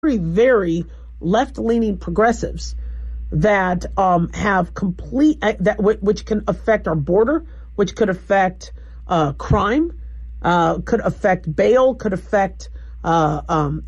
very left-leaning progressives that have which can affect our border, which could affect crime, could affect bail, could affect